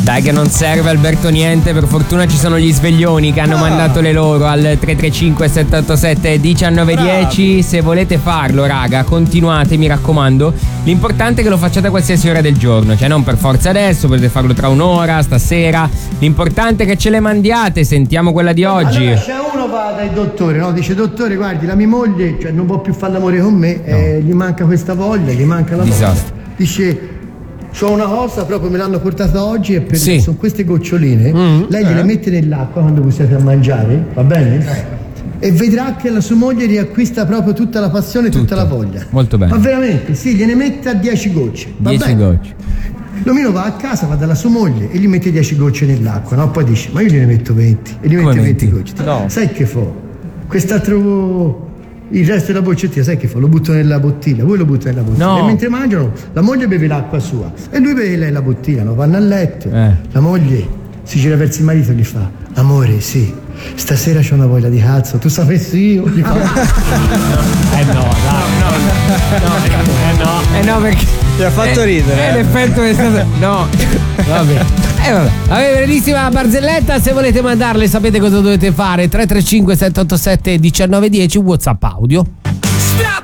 Dai che non serve Alberto niente, per fortuna ci sono gli sveglioni che hanno mandato le loro al 335 787 1910. Se volete farlo raga, continuate, mi raccomando. L'importante è che lo facciate a qualsiasi ora del giorno, cioè non per forza adesso, potete farlo tra un'ora, stasera. L'importante è che ce le mandiate. Sentiamo quella di oggi. Allora c'è uno va dal dottore, no? Dice: dottore, guardi, la mia moglie, cioè, non può più fare l'amore con me, gli manca questa voglia, gli manca la voglia. Dice: c'ho una cosa, proprio me l'hanno portata oggi e per sono queste goccioline, lei gliele mette nell'acqua quando voi siete a mangiare, va bene? E vedrà che la sua moglie riacquista proprio tutta la passione e tutta la voglia. Molto bene. Ma veramente, sì, gliene mette a 10 gocce. 10 gocce. L'omino va a casa, va dalla sua moglie e gli mette 10 gocce nell'acqua, no? Poi dice: ma io gliene metto 20 e gli mette 20 gocce. No. Sai che fa? Quest'altro, il resto della boccettina, sai che fa? Lo butto nella bottiglia, voi lo buttate nella bottiglia. No. E mentre mangiano, la moglie beve l'acqua sua e lui beve lei la bottiglia, no? Vanno a letto. La moglie si gira verso il marito e gli fa: amore, sì, stasera c'ho una voglia di cazzo, tu sapessi io? Gli fa... no, perché ti ha fatto ridere. L'effetto è stato. No, vabbè. Vabbè, bellissima barzelletta. Se volete mandarle, sapete cosa dovete fare: 335 787 1910, WhatsApp audio. Stop